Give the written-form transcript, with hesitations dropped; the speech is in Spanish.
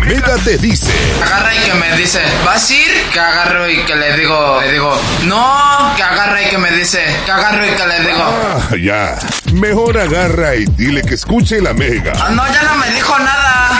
Mega te dice. Agarra y que me dice, ¿vas a ir? Que agarro y que le digo, no, que agarra y que me dice, que agarro y que le digo. Ah, ya. Mejor agarra y dile que escuche la Mega. No, ya no me dijo nada.